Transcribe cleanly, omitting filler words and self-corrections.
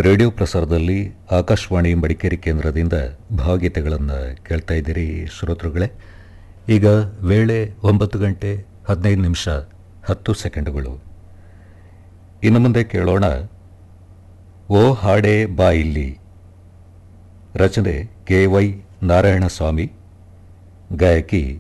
Radio ಪ್ರಸಾರದಲ್ಲಿ ಆಕಾಶವಾಣಿ ಮಡಿಕೇರಿ ಕೇಂದ್ರದಿಂದ ಭಾವಗೀತೆಗಳನ್ನು ಕೇಳ್ತಾ ಇದ್ದೀರಿ ಶ್ರೋತೃಗಳೇ. ಈಗ ವೇಳೆ 9:15 ಇನ್ನು ಮುಂದೆ ಕೇಳೋಣ ಓ ಹಾಡೇ ಬಾ ಇಲ್ಲಿ. ರಚನೆ KY ನಾರಾಯಣಸ್ವಾಮಿ, ಗಾಯಕಿ